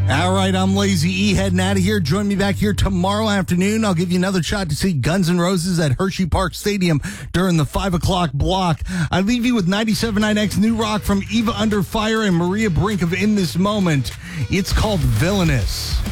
All right, I'm Lazy E heading out of here. Join me back here tomorrow afternoon. I'll give you another shot to see Guns N' Roses at Hershey Park Stadium during the 5 o'clock block. I leave you with 97.9X New Rock from Eva Under Fire and Maria Brink of In This Moment. It's called Villainous.